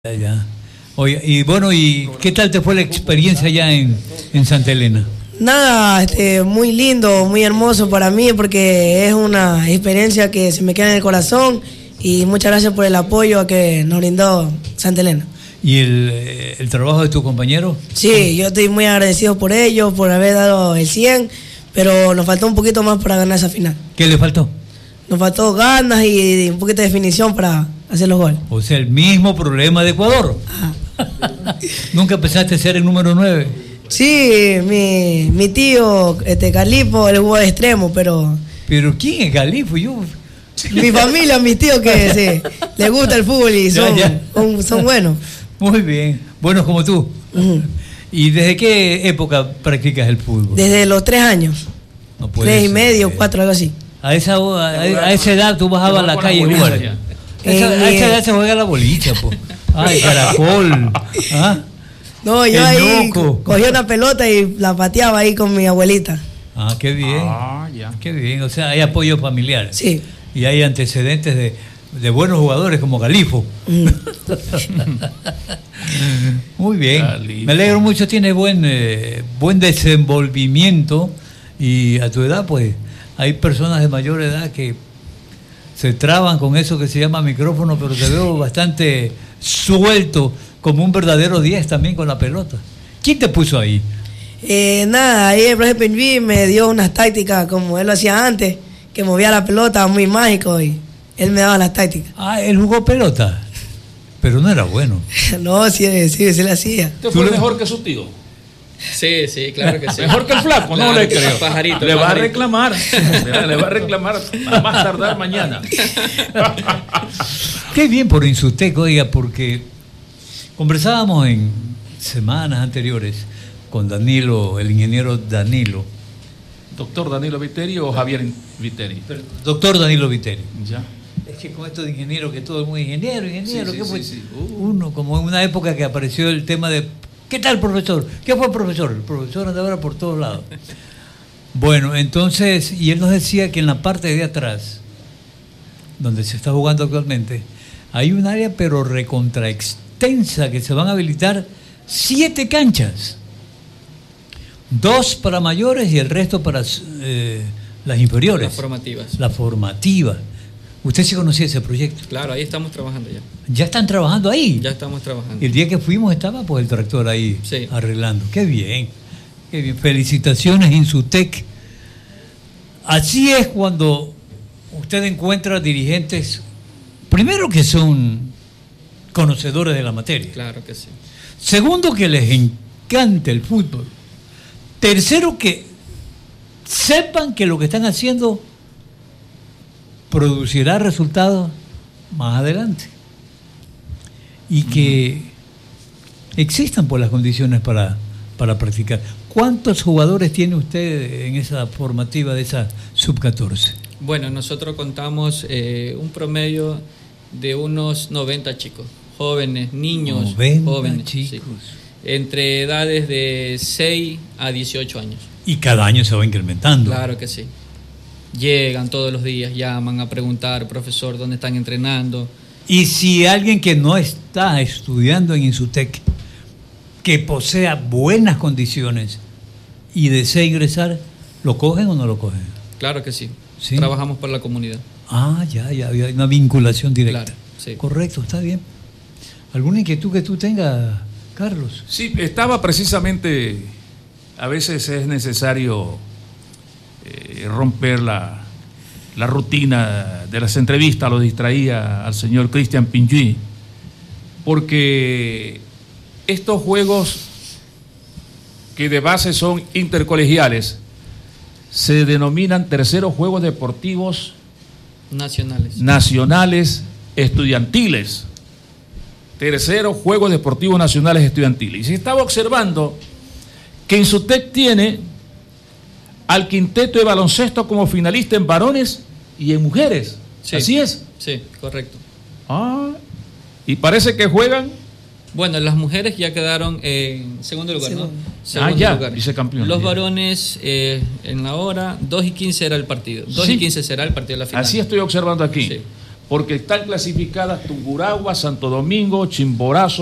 Ya. Oye, y bueno, ¿y qué tal te fue la experiencia allá en Santa Elena? Nada, muy lindo, muy hermoso para mí porque es una experiencia que se me queda en el corazón y muchas gracias por el apoyo que nos brindó Santa Elena. ¿Y el trabajo de tu compañero? Sí, yo estoy muy agradecido por ellos, por haber dado el 100, pero nos faltó un poquito más para ganar esa final. ¿Qué le faltó? Nos faltó ganas y un poquito de definición para hacer los goles. O sea, el mismo problema de Ecuador. ¿Nunca pensaste ser el número 9? Sí, mi tío, Califo, él jugó de extremo, pero... ¿Pero quién es Califo? Mi familia, mis tíos que sí, les gusta el fútbol y son buenos. Muy bien, buenos como tú. ¿Y desde qué época practicas el fútbol? Desde los 3 años. No puede 3 y ser. medio, 4, algo así. A esa edad tú bajabas a la calle a jugar. A esa edad se juega la bolicha, po. Ay, caracol. ¿Ah? No, yo ahí cogía una pelota y la pateaba ahí con mi abuelita. Ah, qué bien. Ya. Qué bien. O sea, hay apoyo familiar. Sí. Y hay antecedentes de buenos jugadores como Califo. Muy bien. Califo. Me alegro mucho. Tienes buen desenvolvimiento. Y a tu edad, pues, hay personas de mayor edad que se traban con eso que se llama micrófono, pero te veo bastante suelto, como un verdadero 10 también con la pelota. ¿Quién te puso ahí? Nada, ahí el profe Pinví me dio unas tácticas como él lo hacía antes, que movía la pelota muy mágico y él me daba las tácticas. Ah, él jugó pelota, pero no era bueno. No, sí le hacía. ¿Usted fue mejor que su tío? Sí, claro que sí. Mejor que el flaco, Claro, no le que creo. el pajarito, le el va a pajarito. reclamar. Le va a reclamar a más tardar mañana. Qué bien por Insutec, oiga, porque conversábamos en semanas anteriores con Danilo, el ingeniero Danilo. ¿Doctor Danilo Viteri o Javier Viteri? Doctor Danilo Viteri. Ya. Es que con esto de ingeniero, que todo es muy ingeniero, Sí, ¿qué fue? sí. Uno, como en una época que apareció el tema de ¿qué tal, profesor? ¿Qué fue el profesor? El profesor anda ahora por todos lados. Bueno, entonces, y él nos decía que en la parte de atrás, donde se está jugando actualmente, hay un área pero recontraextensa que se van a habilitar 7 canchas. 2 para mayores y el resto para las inferiores. Las formativas. La formativa. ¿Usted sí conocía ese proyecto? Claro, ahí estamos trabajando ya. ¿Ya están trabajando ahí? Ya estamos trabajando. El día que fuimos estaba pues el tractor ahí Sí. arreglando. Qué bien, qué bien. Felicitaciones Insutec. Así es cuando usted encuentra dirigentes, primero que son conocedores de la materia. Claro que sí. Segundo, que les encanta el fútbol. Tercero, que sepan que lo que están haciendo producirá resultados más adelante. Y que existan por las condiciones para practicar. ¿Cuántos jugadores tiene usted en esa formativa de esa sub-14? Bueno, nosotros contamos un promedio de unos 90 chicos, jóvenes, niños, 90 jóvenes, chicos. sí, entre edades de 6 a 18 años. Y cada año se va incrementando. Claro que sí. Llegan todos los días, llaman a preguntar, profesor, ¿dónde están entrenando? Y si alguien que no está estudiando en Insutec, que posea buenas condiciones y desea ingresar, ¿lo cogen o no lo cogen? Claro que sí. ¿Sí? Trabajamos para la comunidad. Ah, ya, hay una vinculación directa. Claro, sí. Correcto, está bien. ¿Alguna inquietud que tú tengas, Carlos? Sí, estaba precisamente, a veces es necesario romper la rutina de las entrevistas, lo distraía al señor Cristian Pinjuí, porque estos juegos que de base son intercolegiales se denominan terceros Juegos Deportivos Nacionales. Estudiantiles. Terceros Juegos Deportivos Nacionales Estudiantiles. Y se estaba observando que Insutec tiene al quinteto de baloncesto como finalista en varones y en mujeres. Sí. Así es. Sí, correcto. Y parece que juegan. Bueno, las mujeres ya quedaron en segundo lugar, ¿no? Segundo ya, lugar. vicecampeón. Los Bien. varones en la hora 2:15 era el partido. 2:15 será el partido de la final. Así estoy observando aquí. Sí. porque están clasificadas Tungurahua, Santo Domingo, Chimborazo,